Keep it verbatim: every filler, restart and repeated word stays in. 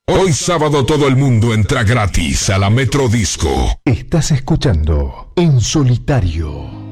Hoy sábado todo el mundo entra gratis a la Metro Disco. Estás escuchando En Solitario.